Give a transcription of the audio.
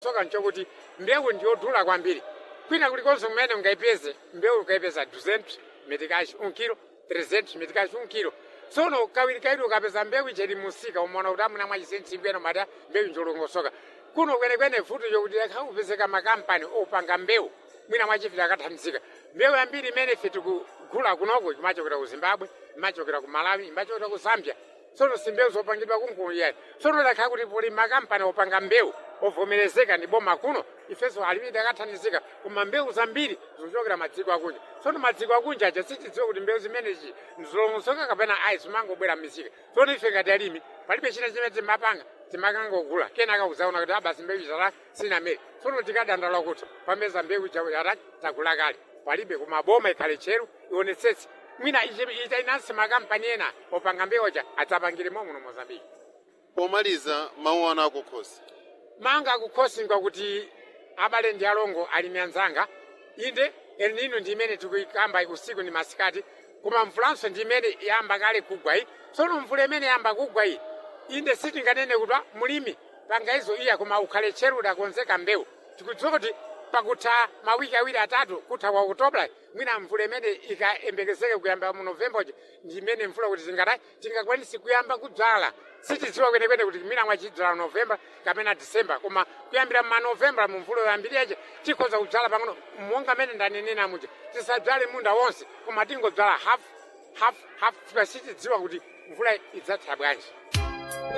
tsoka nchokuti mbewu ndiyodula kwambiri kwina kulikonse kumene ungayipeze mbewu ukayipeza 200 metikashi 1 kilo 300 metikashi 1 kilo tsono kawiri ukapeza mbewu icheri musika umona kuti amuna mwachisensi bwino mata mbewu njolongosoka kuno kwenekwene futi yokuti yakhaupezeka makampani opanga mbewu mwina mwachifika akathandizika mbewu yambiri imene ife tikugula kunoko imachokera ku Zimbabwe imachokera ku Malawi imachokera ku Zambia tsono simbewu zopangidwa kunkuyayi tsono dakhala kuti puli makampani opanga mbewu ovomerezeka ndi boma kuno ifeso alipita akathandizika koma mbewu zambiri zochokera madziko akunja tsono madziko akunja aja sitidziwa kuti mbewu zimenezi nzilongosoka kapena ayi zimangobwera m'misika tsono ife ngati alimi palibe china chimene timapanga timakangogula kenaka kuzaona kuti abasi mbewu izala sinamere tsono tikadandaula kuti pameza mbewu yata tagula kale palibe koma boma ikhale tcheru ionetsetse mwina itainansi makampani ena opanga mbewu aja adzapangiremo muno Mozambique. Pomaliza mawu anu akukhosi. Manga akukhosi ngakuti abale ndi alongo alimi anzanga inde El Nino ndi imene tikuyikamba usiku ndi masikati koma mvulanso ndi imene yamba kale kugwa iyi tsono mvula imene yamba kugwa iyi inde sitinganene kuti mulimi pangaizo iya koma ukhale tcheru udakonzeka mbewu tikudziwa kuti pakutha mawiki awiri atatu kutha kwa Okutobla mwina mvula imene ikayembekezeke kuyamba mu November ndi imene mvula kuti tingakwanisi kuyamba kudzala sitidziwa kwenekwene kuti mwina mwachidzala November kapena December koma kuyambira mu November mu mvula yoyambiriyeje tikhoza kudzala pang'ono monga amene ndanenera muja tisadzale munda wonse koma tingodzala half sitidziwa kuti mvula idzatha bwanji.